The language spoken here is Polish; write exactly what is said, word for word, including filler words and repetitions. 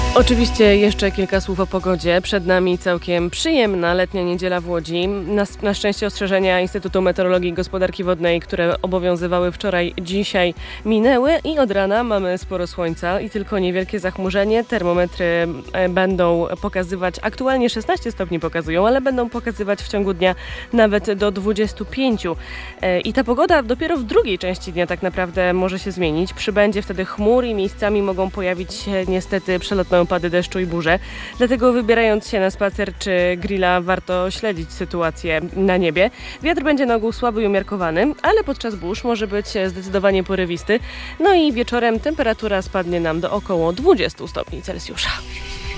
Oczywiście jeszcze kilka słów o pogodzie. Przed nami całkiem przyjemna letnia niedziela w Łodzi. Na, na szczęście ostrzeżenia Instytutu Meteorologii i Gospodarki Wodnej, które obowiązywały wczoraj, dzisiaj minęły i od rana mamy sporo słońca i tylko niewielkie zachmurzenie. Termometry będą pokazywać, aktualnie szesnaście stopni pokazują, ale będą pokazywać w ciągu dnia nawet do dwudziestu pięciu. I ta pogoda dopiero w drugiej części dnia tak naprawdę może się zmienić. Przybędzie wtedy chmur i miejscami mogą pojawić się niestety przelotne opady deszczu i burze. Dlatego wybierając się na spacer czy grilla warto śledzić sytuację na niebie. Wiatr będzie na ogół słaby i umiarkowany, ale podczas burz może być zdecydowanie porywisty. No i wieczorem temperatura spadnie nam do około dwudziestu stopni Celsjusza.